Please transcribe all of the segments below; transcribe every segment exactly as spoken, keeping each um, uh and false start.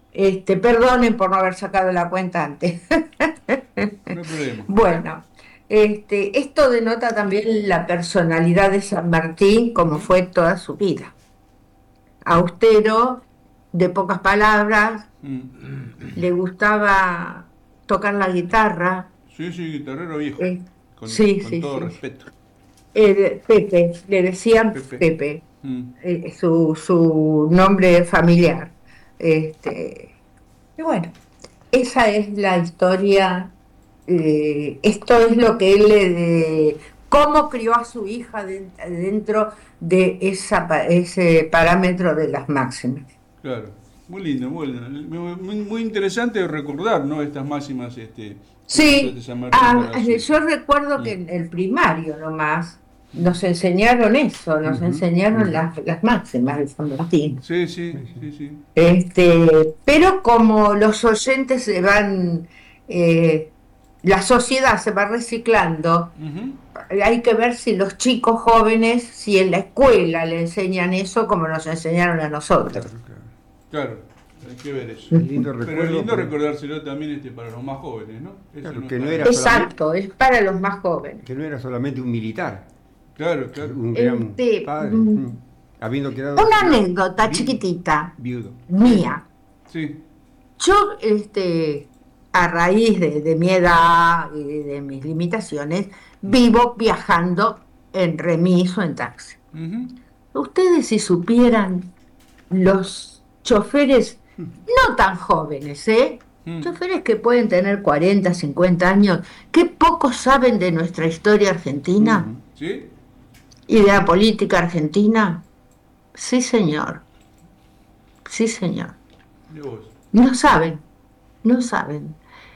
Este, perdonen por no haber sacado la cuenta antes. No hay problema. Bueno, este, esto denota también la personalidad de San Martín, como Ujú. fue toda su vida. Austero, de pocas palabras, Mm. le gustaba tocar la guitarra. Sí, sí, guitarrero viejo, eh, con, sí, con sí, todo sí. respeto. Eh, Pepe, le decían Pepe. Pepe, Mm. eh, su, su nombre familiar. Este, y bueno, esa es la historia. Eh, esto es lo que él le de, cómo crió a su hija de- dentro de esa, pa- ese parámetro de las máximas. Claro, muy lindo, muy lindo. Muy, muy interesante recordar, ¿no? Estas máximas este, que puso este Sí, San Martín ah, para su hija. yo recuerdo Mm. que en el primario nomás nos enseñaron eso, nos Ujú, enseñaron ujú. las, las máximas de San Martín. Sí, sí, Sí, sí. sí, sí. Este, pero como los oyentes se van, eh, la sociedad se va reciclando, Ujú. hay que ver si los chicos jóvenes, si en la escuela le enseñan eso como nos enseñaron a nosotros. Claro, claro. Claro, hay que ver eso. Es lindo Pero es recuerdo lindo porque, recordárselo también este, para los más jóvenes, ¿no? Eso claro, no que no está de era más. solamente, Exacto, es para los más jóvenes. que no era solamente un militar, Claro, claro. un gran Este, padre, mm, mm, habiendo quedado una vi- anécdota vi- chiquitita viudo. Sí, mía. Sí. Yo, este, a raíz de, de mi edad y de, de mis limitaciones, vivo viajando en remis o en taxi. Ujú. Ustedes si supieran los choferes no tan jóvenes, ¿eh? Mm. Choferes que pueden tener cuarenta, cincuenta años, que poco saben de nuestra historia argentina ujú. ¿Sí? y de la política argentina. Sí, señor, sí, señor. De vos. No saben, no saben.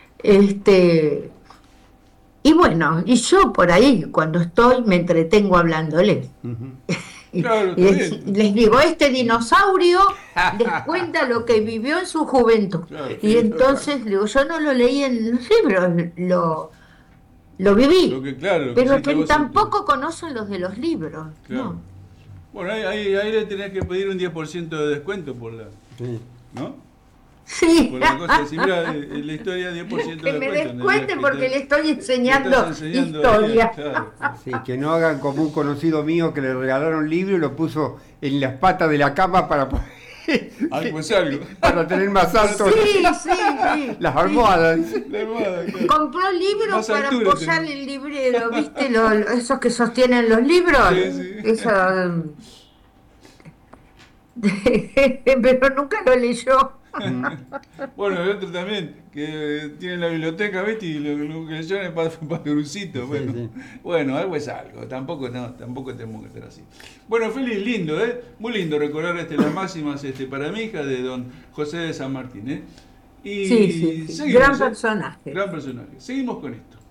Este, y bueno, y yo por ahí, cuando estoy, me entretengo hablándoles. Ujú. Y, Claro, y está les, bien. les digo, este dinosaurio les cuenta lo que vivió en su juventud. Claro. Y Sí, total. entonces digo, yo no lo leí en los libros, lo, lo Lo viví. que, claro, lo que Pero sí que que vos sentís. tampoco conocen los de los libros, Claro. ¿no? Bueno, ahí, ahí, ahí le tenés que pedir un diez por ciento de descuento por la, Sí. ¿no? Sí, Por la cosa, decir, mira, eh, la historia diez por ciento que de me descuento, ¿entendés? descuenten Que porque le te, estoy le estás enseñando enseñando a ella, historia. claro, claro. Sí, que no hagan como un conocido mío que le regalaron libro y lo puso en las patas de la cama para poder- Algo es algo. para tener más alto Sí, sí, sí, las sí. almohadas. La almohada, claro. Compró libros Más para altura apoyar tenés. el librero, ¿viste? Lo- lo- esos que sostienen los libros. Sí, sí. Eso, pero nunca lo leyó. Mm. Bueno, el otro también, que tiene la biblioteca, ¿viste? Y lo, lo que leyó es para, para Grucito. Sí, Bueno, sí. bueno, algo es algo. Tampoco, no, tampoco tenemos que estar así. Bueno, Félix, lindo, ¿eh? Muy lindo recordar este, las máximas este, para mi hija de don José de San Martín, ¿eh? Sí, sí, Y sí. Gran seguimos, ¿eh? personaje. Gran personaje. Seguimos con esto.